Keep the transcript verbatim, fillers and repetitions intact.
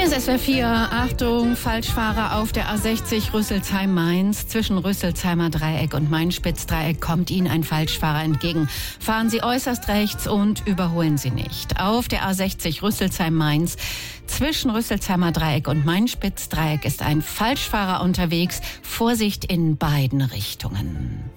Hier ist S W R vier. Achtung, Falschfahrer auf der A sechzig Rüsselsheim-Mainz. Zwischen Rüsselsheimer Dreieck und Main-Spitz-Dreieck kommt Ihnen ein Falschfahrer entgegen. Fahren Sie äußerst rechts und überholen Sie nicht. Auf der A sechzig Rüsselsheim-Mainz zwischen Rüsselsheimer Dreieck und Main-Spitz-Dreieck ist ein Falschfahrer unterwegs. Vorsicht in beiden Richtungen.